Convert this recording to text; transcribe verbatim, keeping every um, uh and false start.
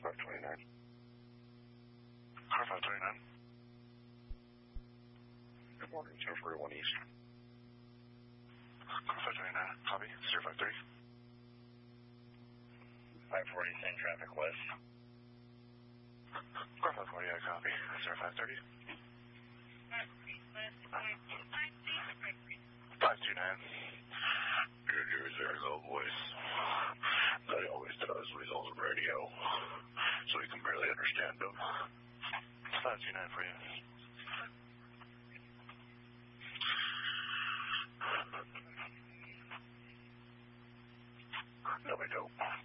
five twenty-nine. Car five twenty-nine. Good morning, zero forty-one East. Car five twenty-nine, copy, zero five three. five forty, same traffic west. Car five forty, yeah, copy, zero five thirty. five two nine. Good news there, low voice. That he always does when he's on the radio, so he can barely understand them. five two nine for you. No, we don't.